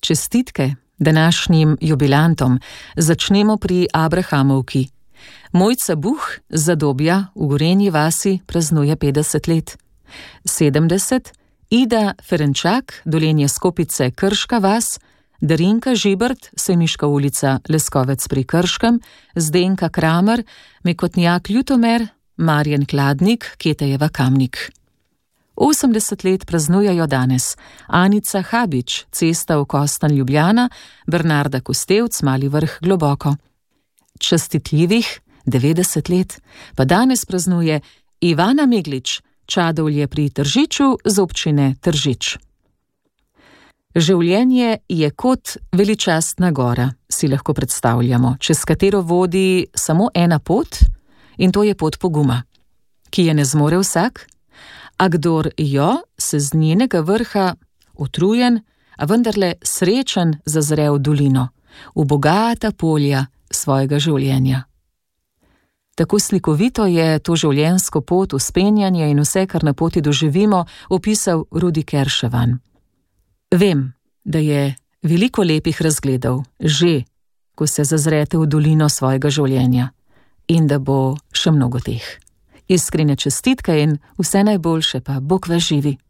Čestitke današnjim jubilantom začnemo pri Abrahamovki. Mojca Buh z Zadobja v Gorenji vasi praznuje 50 let. 70. Ida Ferenčak, Dolenje Skopice, Krška vas, Darinka Žibert, Semiška ulica, Leskovec pri Krškem, Zdenka Kramer, Mekotnjak Ljutomer, Marjan Kladnik, Ketejeva Kamnik. 80 let praznujejo danes Anica Habič, Cesta v Kostanj Ljubljana, Bernarda Kostevc, Mali Vrh Globoko. Častitljivih 90 let pa danes praznuje Ivana Meglič, Čadovlje pri Tržiču z občine Tržič. Življenje je kot veličastna gora, si lahko predstavljamo, čez katero vodi samo ena pot, in to je pot poguma, ki je ne zmore vsak, a kdor jo se z njenega vrha utrujen, a vendarle srečen zazre v dolino, v bogata polja svojega življenja. Tako slikovito je to življenjsko pot, vzpenjanje in vse, kar na poti doživimo, opisal Rudi Kerševan. Vem, da je veliko lepih razgledov, že, ko se zazrete v dolino svojega življenja, in da bo še mnogo teh. Iskrene čestitke in vse najboljše pa Bog vas živi.